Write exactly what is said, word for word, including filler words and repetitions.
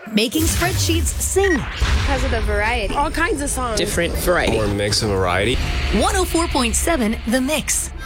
Making spreadsheets sing. Because of the variety. All kinds of songs. Different variety. Or mix of variety. one oh four point seven The Mix.